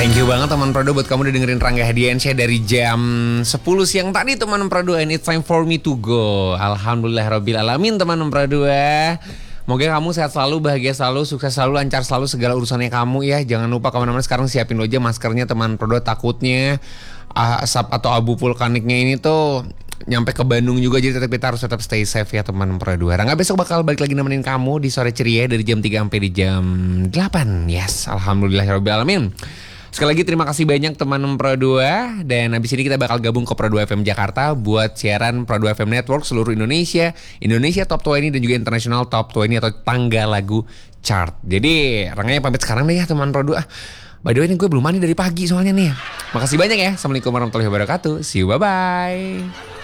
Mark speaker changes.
Speaker 1: Thank you banget teman Prado buat kamu udah dengerin Rangga Hadiansyah dari jam 10 siang tadi teman Prado. And it's time for me to go. Alhamdulillahirrabbilalamin teman Prado ya. Moga kamu sehat selalu, bahagia selalu, sukses selalu, lancar selalu segala urusannya kamu ya. Jangan lupa kemana-mana sekarang siapin aja maskernya teman Prado. Takutnya asap atau abu vulkaniknya ini tuh nyampe ke Bandung juga, jadi kita harus tetap stay safe ya teman Prado. Rangga besok bakal balik lagi nemenin kamu di sore ceria dari jam 3 sampai di jam 8. Yes, alhamdulillahirabbil alamin. Sekali lagi terima kasih banyak teman Prado. Dan habis ini kita bakal gabung ke Prado FM Jakarta buat siaran Prado FM Network seluruh Indonesia, Indonesia Top 20 dan juga International Top 20 atau tangga lagu chart. Jadi Rangga pamit sekarang deh ya teman Prado. By the way ini gue belum mandi dari pagi soalnya nih. Makasih banyak ya. Assalamualaikum warahmatullahi wabarakatuh. See you, bye-bye.